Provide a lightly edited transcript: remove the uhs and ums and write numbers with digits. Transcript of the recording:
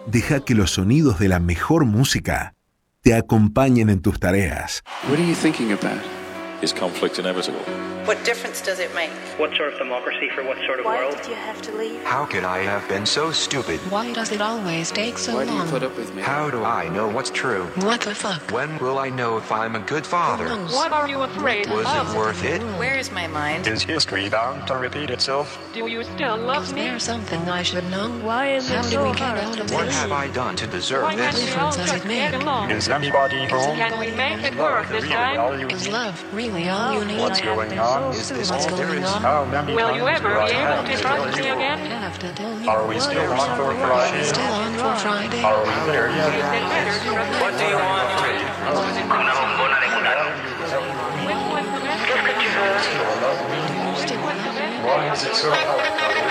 Deja que los sonidos de la mejor música te acompañen en tus tareas. What are you thinking about? Is conflict inevitable? What difference does it make? What sort of democracy for what sort of world? Why did you have to leave? How could I have been so stupid? Why does it always take so Why do you long? put up with me? How do I know what's true? What the fuck? When will I know if I'm a good father? Who knows? What are you afraid Was of? it worth it? Where is my mind? Is history bound to repeat itself? Do you still love Is me? there something I should know? Why is How it do so we get hard out to of What this? have I done to deserve Why can't this? we all difference does just it get make? along? Is anybody home? Can we make it work this time? Is love really all you need? What's going on? Is this What's all there going is? on? How many Will you times ever do I be able have to to trust tell me you? again? Have to tell me. Are we still on for Friday? Still on for Friday? Are we there yet? What do you want? Why is it so hard?